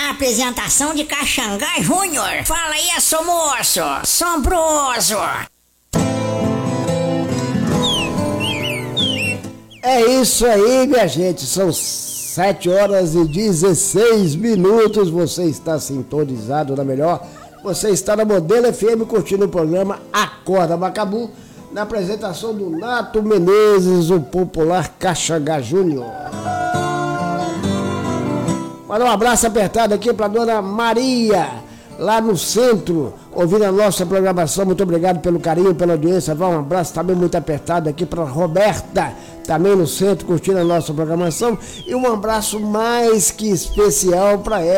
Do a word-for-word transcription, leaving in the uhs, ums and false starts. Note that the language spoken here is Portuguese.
Na apresentação de Caxangá Júnior. Fala aí, seu moço. Sombroso. É isso aí, minha gente. São sete horas e dezesseis minutos. Você está sintonizado na melhor. Você está na Modelo F M curtindo o programa Acorda Macabu, na apresentação do Nato Menezes, o popular Caxangá Júnior. Manda um abraço apertado aqui para dona Maria, lá no centro, ouvindo a nossa programação. Muito obrigado pelo carinho, pela audiência. Vai um abraço também muito apertado aqui para Roberta, também no centro, curtindo a nossa programação. E um abraço mais que especial para ela.